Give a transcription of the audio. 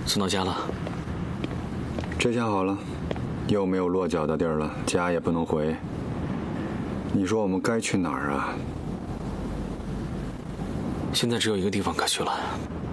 送到家了。 这下好了，又没有落脚的地儿了，家也不能回。你说我们该去哪儿啊？ 现在只有一个地方可去了。